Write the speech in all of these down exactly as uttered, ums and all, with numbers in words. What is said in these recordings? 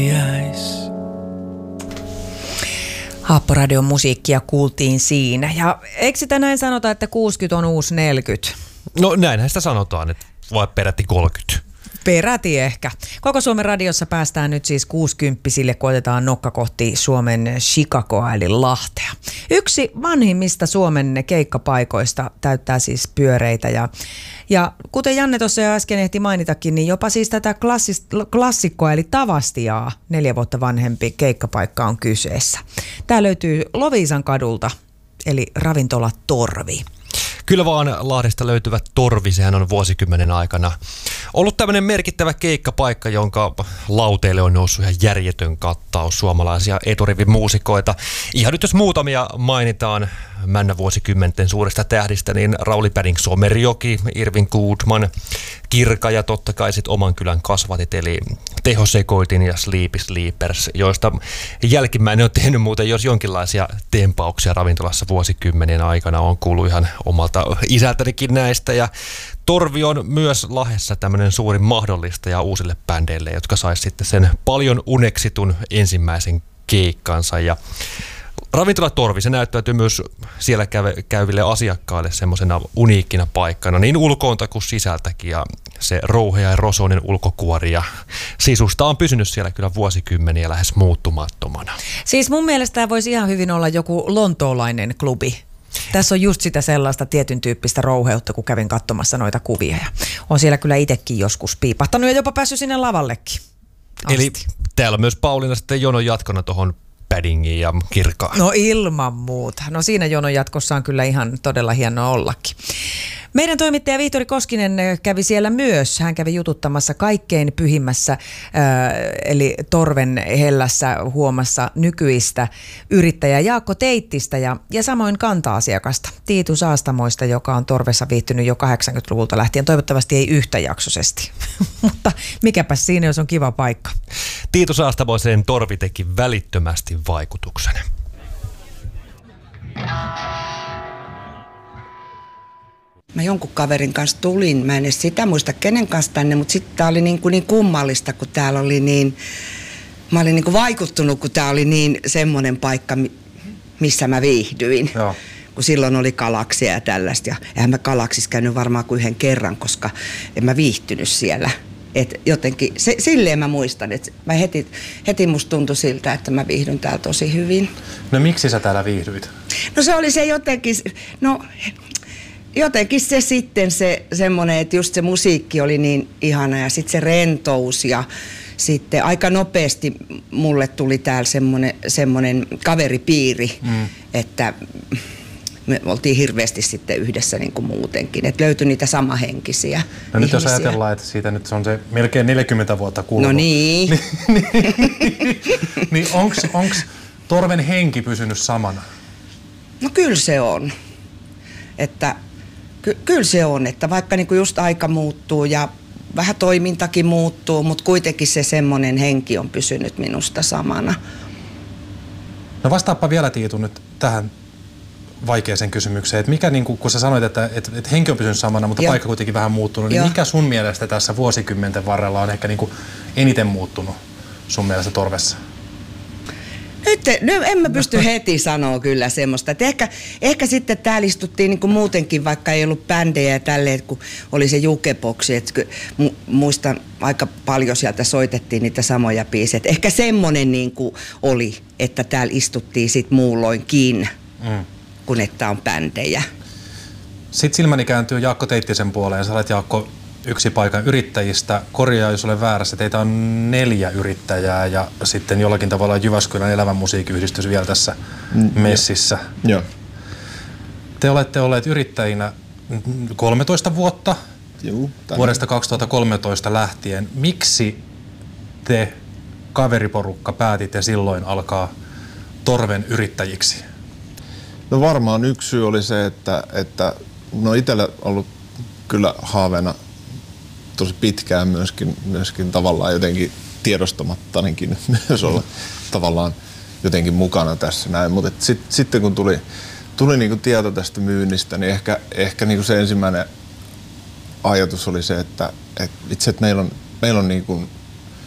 Haapporadion musiikkia kuultiin siinä. Ja eikö sitä näin sanota, että kuusikymmentä on uusi neljäkymmentä? No näinhän sitä sanotaan, että vai peräti kolmekymmentä. Peräti ehkä. Koko Suomen radiossa päästään nyt siis kuusikymppisille, kun otetaan nokka kohti Suomen Chicagoa eli Lahtea. Yksi vanhimmista Suomen keikkapaikoista täyttää siis pyöreitä ja, ja kuten Janne tuossa jo äsken ehti mainitakin, niin jopa siis tätä klassis, klassikkoa eli Tavastiaa, neljä vuotta vanhempi keikkapaikka on kyseessä. Tämä löytyy Loviisan kadulta eli ravintola Torvi. Kyllä vaan Lahdesta löytyvät Torvi, sehän on vuosikymmenen aikana ollut tämmöinen merkittävä keikkapaikka, jonka lauteille on noussut ihan järjetön kattaus suomalaisia eturivimuusikoita. Ihan nyt jos muutamia mainitaan männä vuosikymmenten suurista tähdistä, niin Rauli Päding Somerjoki, Irvin Goodman, Kirka ja totta kai sit oman kylän kasvatit, eli Teho Sekoitin ja Sleepy Sleepers, joista jälkimmäinen on tehnyt muuten jos jonkinlaisia tempauksia ravintolassa vuosikymmenien aikana. On kuullut ihan omalta isältänikin näistä ja Torvi on myös Lahdessa tämmöinen suuri mahdollistaja uusille bändeille, jotka sais sitten sen paljon uneksitun ensimmäisen keikkansa ja ravintola Torvi, se näyttäytyy myös siellä käyville asiakkaille semmoisena uniikkina paikkana, niin ulkoonta kuin sisältäkin, ja se rouhea ja rosoinen ulkokuori ja sisusta on pysynyt siellä kyllä vuosikymmeniä lähes muuttumattomana. Siis mun mielestä tämä voisi ihan hyvin olla joku lontoolainen klubi. Tässä on just sitä sellaista tietyn tyyppistä rouheutta, kun kävin katsomassa noita kuvia. Ja on siellä kyllä itsekin joskus piipahtanut ja jopa päässyt sinne lavallekin asti. Eli täällä myös Pauliina sitten jonon jatkona tuohon Pädingiin ja Kirkaan. No ilman muuta. No siinä jonon jatkossa on kyllä ihan todella hienoa ollakin. Meidän toimittaja Vihtori Koskinen kävi siellä myös. Hän kävi jututtamassa kaikkein pyhimmässä, ää, eli Torven hellässä huomassa nykyistä yrittäjää Jaakko Teittistä ja, ja samoin kanta-asiakasta Tiitu Saastamoista, joka on Torvessa viihtynyt jo kahdeksankymmentäluvulta lähtien. Toivottavasti ei yhtäjaksoisesti, mutta mikäpäs siinä, jos on kiva paikka. Tiitu Saastamoiseen Torvi teki välittömästi vaikutuksen. Mä jonkun kaverin kanssa tulin, mä en edes sitä muista kenen kanssa tänne, mutta sitten tää oli niin, kuin niin kummallista, kun täällä oli niin, mä olin niin kuin vaikuttunut, kun tää oli niin semmoinen paikka, missä mä viihdyin. Joo. Kun silloin oli Galaksia ja tällaista, ja eihän mä Galaksissa käynyt varmaan kuin yhden kerran, koska en mä viihtynyt siellä. Et jotenkin, se, silleen mä muistan, että mä heti, heti musta tuntui siltä, että mä viihdyn täällä tosi hyvin. No miksi sä täällä viihdyit? No se oli se jotenkin, no... Jotenkin se sitten se semmoinen, että just se musiikki oli niin ihana ja sitten se rentous ja sitten aika nopeasti mulle tuli täällä semmoinen, semmoinen kaveripiiri, mm. että me oltiin hirveästi sitten yhdessä niin kuin muutenkin, että löytyi niitä samahenkisiä No ihmisiä. Nyt jos ajatellaan, että siitä nyt on se melkein neljäkymmentä vuotta kulunut. No niin. Niin onks, onks Torven henki pysynyt samana? No kyllä se on. Että ky- kyllä se on, että vaikka niinku just aika muuttuu ja vähän toimintakin muuttuu, mutta kuitenkin se semmoinen henki on pysynyt minusta samana. No vastaappa vielä Tiitu nyt tähän vaikeaseen kysymykseen, että mikä, niin kun sä sanoit, että, että, että henki on pysynyt samana, mutta Joo. paikka kuitenkin vähän muuttunut, niin Joo. mikä sun mielestä tässä vuosikymmenten varrella on ehkä niin kuin eniten muuttunut sun mielestä Torvessa? Nyt, nyt en mä pysty heti sanoa kyllä semmoista. Että ehkä, ehkä sitten täällä istuttiin niin kuin muutenkin, vaikka ei ollut bändejä ja tälleen, kun oli se jukeboksi. Että mu- muistan aika paljon sieltä soitettiin niitä samoja biisejä. Ehkä semmoinen niin kuin oli, että täällä istuttiin sit muulloinkin, mm. kun että on bändejä. Sitten silmäni kääntyy Jaakko Teittisen puoleen. Sä olet, Jaakko, yksi paikan yrittäjistä. Korjaa, jos olen väärässä. Teitä on neljä yrittäjää ja sitten jollakin tavalla Jyväskylän elävän musiikkiyhdistys vielä tässä mm, messissä. Joo. Te olette olleet yrittäjinä kolmetoista vuotta, Juu, vuodesta kaksituhattakolmetoista lähtien. Miksi te, kaveriporukka, päätitte silloin alkaa Torven yrittäjiksi? No varmaan yksi syy oli se, että, että no itsellä ollut kyllä haaveena tosi pitkään myöskin, myöskin tavallaan jotenkin tiedostamattanenkin myös olla tavallaan jotenkin mukana tässä näin. Mutta sit, sitten kun tuli, tuli niinku tieto tästä myynnistä, niin ehkä, ehkä niinku se ensimmäinen ajatus oli se, että et itse että meillä on, meillä on niinku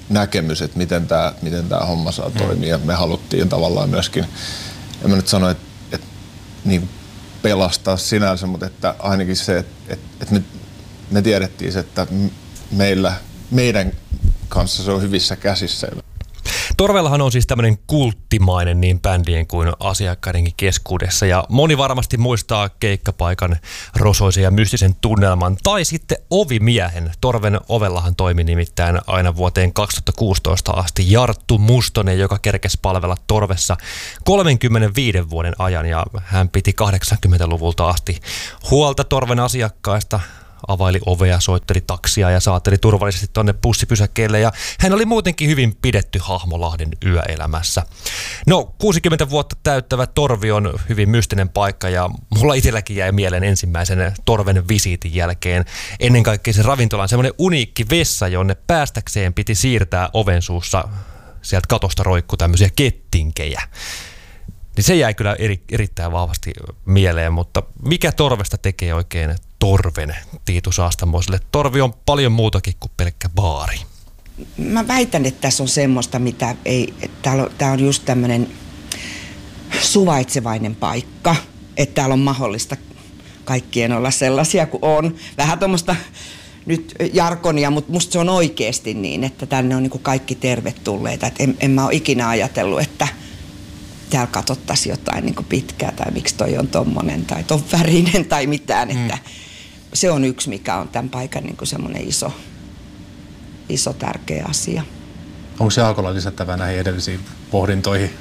näkemys, että miten tämä miten tää homma saa toimia. Me haluttiin tavallaan myöskin, en mä nyt sano, että, että niin pelastaa sinänsä, mutta että ainakin se, että, että me, me tiedettiin se, että meillä, meidän kanssa se on hyvissä käsissä. Torvellahan on siis tämmöinen kulttimainen niin bändien kuin asiakkaidenkin keskuudessa ja moni varmasti muistaa keikkapaikan rosoisen ja mystisen tunnelman tai sitten ovimiehen. Torven ovellahan toimi nimittäin aina vuoteen kaksituhattakuusitoista asti Jarttu Mustonen, joka kerkesi palvella Torvessa kolmenkymmenenviiden vuoden ajan ja hän piti kahdeksankymmentäluvulta asti huolta Torven asiakkaista. Availi ovea, soitteli taksia ja saatteli turvallisesti tonne bussipysäkkeelle ja hän oli muutenkin hyvin pidetty hahmo Lahden yöelämässä. No, kuusikymmentä vuotta täyttävä Torvi on hyvin mystinen paikka ja mulla itselläkin jäi mieleen ensimmäisen Torven visiitin jälkeen. Ennen kaikkea se ravintola on semmoinen uniikki vessa, jonne päästäkseen piti siirtää oven suussa sieltä katosta roikku tämmöisiä kettinkejä. Niin se jäi kyllä eri, erittäin vahvasti mieleen, mutta mikä Torvesta tekee oikein Torven, Tiitu Saastamoiselle? Torvi on paljon muutakin kuin pelkkä baari. Mä väitän, että tässä on semmoista, mitä ei, tää on just tämmöinen suvaitsevainen paikka, että täällä on mahdollista kaikkien olla sellaisia kuin on. Vähän tuommoista nyt jarkonia, mutta musta se on oikeasti niin, että tänne on niin kuin kaikki tervetulleita. Et en, en mä ole ikinä ajatellut, että täällä katsottaisiin jotain niin kuin pitkää tai miksi toi on tommonen tai ton värinen tai mitään. Mm. Että se on yksi, mikä on tämän paikan niin kuin semmoinen iso, iso tärkeä asia. Onko se Jaakolla lisättävää näihin edellisiin pohdintoihin?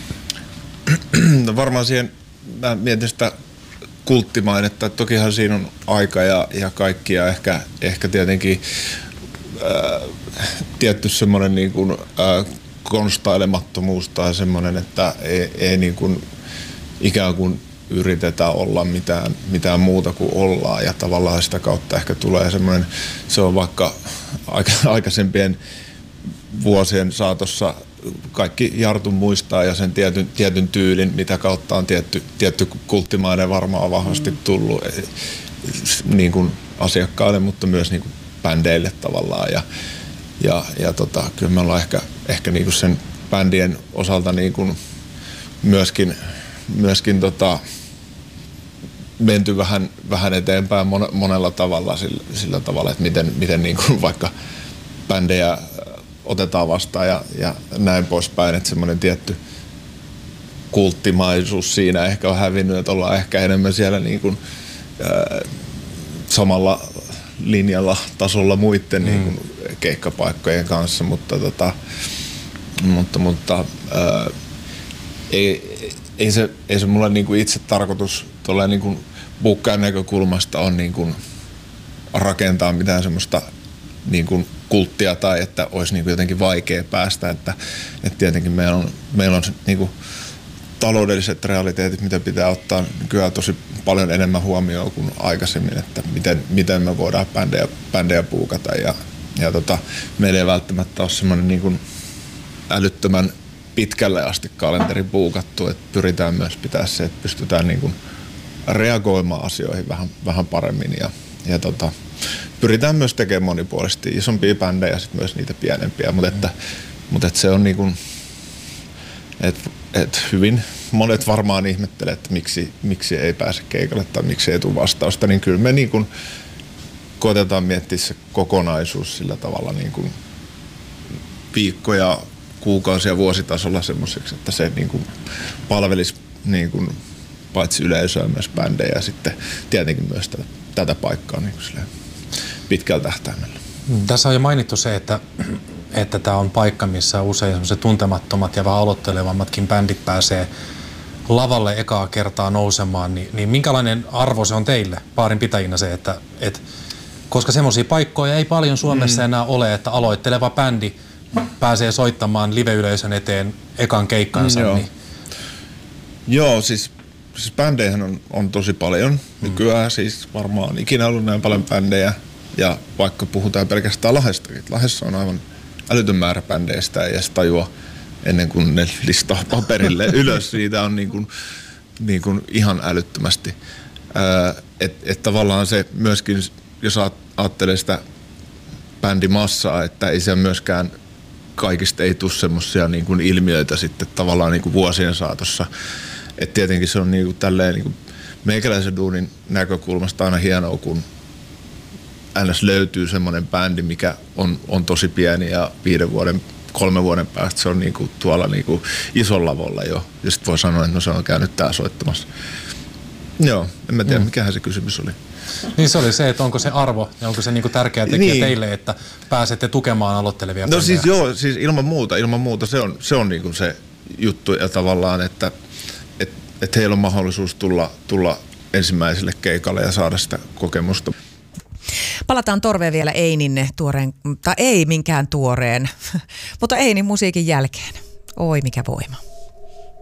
No varmaan siihen, mä mietin sitä kulttimainetta, että tokihan siinä on aika ja, ja kaikki ja ehkä, ehkä tietenkin ää, tietty semmoinen niin kuin, ää, konstailemattomuus tai semmoinen, että ei, ei niin kuin ikään kuin yritetä olla mitään, mitään muuta kuin ollaan ja tavallaan sitä kautta ehkä tulee semmoinen, se on vaikka aikaisempien vuosien saatossa kaikki Jartun muistaa ja sen tietyn, tietyn tyylin, mitä kautta on tietty, tietty kulttimainen varmaan vahvasti tullut niin kuin asiakkaille, mutta myös niin kuin bändeille tavallaan ja Ja, ja tota, kyllä me ollaan ehkä, ehkä niinku sen bändien osalta niinku myöskin, myöskin tota, menty vähän, vähän eteenpäin monella tavalla sillä, sillä tavalla, että miten, miten niinku vaikka bändejä otetaan vastaan ja, ja näin poispäin. Että semmoinen tietty kulttimaisuus siinä ehkä on hävinnyt, että ollaan ehkä enemmän siellä niinku, ää, samalla linjalla, tasolla muiden mm. niin kuin keikkapaikkojen kanssa, mutta, tota, mutta, mutta ää, ei, ei, se, ei se mulle niin kuin itse tarkoitus tuolleen niin kuin buukkajan näkökulmasta on niin kuin rakentaa mitään semmoista niin kuin kulttia tai että olisi niin kuin jotenkin vaikea päästä, että, että tietenkin meillä on, meillä on niin kuin taloudelliset realiteetit, mitä pitää ottaa nykyään tosi paljon enemmän huomioon kuin aikaisemmin, että miten, miten me voidaan bändejä, bändejä puukata ja, ja tota, meillä ei välttämättä ole semmoinen niin kuin älyttömän pitkälle asti kalenteri puukattu, että pyritään myös pitää se, että pystytään niin kuin reagoimaan asioihin vähän, vähän paremmin ja, ja tota, pyritään myös tekemään monipuolisesti isompia bändejä ja sitten myös niitä pienempiä, mutta, että, mutta että se on niin kuin, että et hyvin monet varmaan ihmettelee, että miksi, miksi ei pääse keikalle tai miksi ei tule vastausta, niin kyllä me niin kuin koetetaan miettiä se kokonaisuus sillä tavalla niin kuin viikkoja, kuukausia, vuositasolla semmoiseksi, että se niin kuin palvelisi niin kuin paitsi yleisöä myös bändejä ja sitten tietenkin myös tätä, tätä paikkaa niin kuin pitkällä tähtäimellä. Tässä on jo mainittu se, että että tämä on paikka, missä usein semmoiset tuntemattomat ja vähän aloittelevammatkin bändit pääsee lavalle ekaa kertaa nousemaan, niin, niin minkälainen arvo se on teille baarin pitäjinä se, että et, koska semmoisia paikkoja ei paljon Suomessa mm. enää ole, että aloitteleva bändi pääsee soittamaan live-yleisön eteen ekan keikkansa. Mm, joo. Niin. Joo, siis, siis bändejähän on, on tosi paljon mm. nykyään, siis varmaan ikinä ollut näin paljon bändejä ja vaikka puhutaan pelkästään Lahdestakin, Lahdessa on aivan älytön määrä bändejä, sitä ei edes tajua ennen kuin ne listaa paperille ylös. Siitä on niin kuin, niin kuin ihan älyttömästi. Että et tavallaan se myöskin, jos ajattelee sitä bändimassaa, että ei se myöskään kaikista ei tule semmoisia niin kuin ilmiöitä sitten tavallaan niin kuin vuosien saatossa. Et tietenkin se on niin kuin tälleen niin kuin meikäläisen duunin näkökulmasta aina hienoa, kun ns. Löytyy semmoinen bändi, mikä on, on tosi pieni ja viiden vuoden, kolmen vuoden päästä se on niin kuin tuolla niin kuin isolla lavolla jo. Ja sitten voi sanoa, että no se on käynyt tää soittamassa. Joo, en mä tiedä, mm. mikähän se kysymys oli. Niin se oli se, että onko se arvo ja onko se niinku tärkeä tekijä niin. teille, että pääsette tukemaan aloittelevia No bändejä? Siis joo, siis ilman muuta, ilman muuta se on, se on niinku se juttu ja tavallaan, että et, et heillä on mahdollisuus tulla, tulla ensimmäiselle keikalle ja saada sitä kokemusta. Palataan Torveen vielä Einin tuoreen, tai ei minkään tuoreen, mutta Einin musiikin jälkeen. Oi mikä voima.